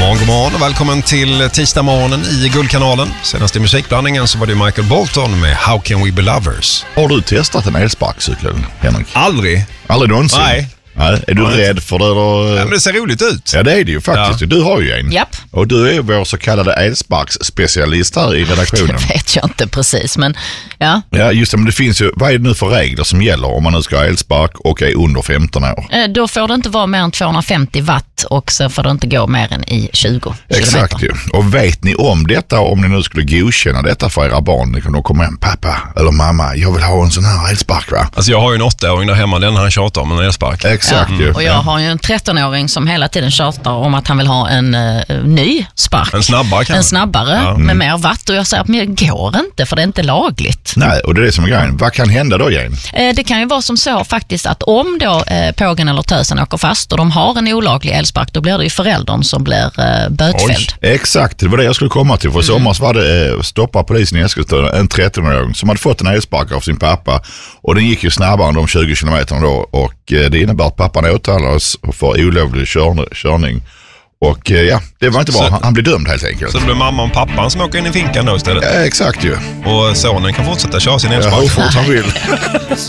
God morgon och välkommen till tisdagsmorgonen i Guldkanalen. Senast i musikblandningen så var det Michael Bolton med How Can We Be Lovers. Har du testat en elsparkcykel, Henrik? Aldrig Någonsin? Nej. Är du rädd för det? Eller? Ja, men det ser roligt ut. Ja, det är det ju faktiskt. Ja. Du har ju en. Japp. Och du är vår så kallade elsparksspecialist här i redaktionen. Det vet jag inte precis, men ja. Ja, just det. Men det finns ju, vad är det nu för regler som gäller om man nu ska ha elspark och är under 15 år? Då får det inte vara mer än 250 watt och så får det inte gå mer än i 20 Exakt ju. Och vet ni om detta, om ni nu skulle godkänna detta för era barn, ni kan då komma hem, pappa eller mamma, jag vill ha en sån här elspark, va? Alltså jag har ju en 8-åring där hemma, den han tjatar om en elspark. Exakt ju. Och jag har ju en 13-åring som hela tiden tjatar om att han vill ha en ny spark. En snabbare kanske? En snabbare med mer watt, och jag säger att det går inte för det är inte lagligt. Nej, och det är det som är grejen. Vad kan hända då, Jane? Det kan ju vara som så faktiskt att om då pågen eller tösen åker fast och de har en olaglig elspark, då blir det ju föräldern som blir bötfälld. Exakt, det var det jag skulle komma till. För sommars var det stoppa polisen i Eskilstuna, en 13-åring som hade fått en elspark av sin pappa, och den gick ju snabbare än de 20 kilometerna då, och det innebär att pappan åtalades för olovlig körning. Och ja, det var inte bra. Han blev dömd helt enkelt. Så det blir mamma och pappan som åker in i finkan då istället? Ja, exakt ju. Och sonen kan fortsätta köra sin elspark? Ja, hur fort han vill.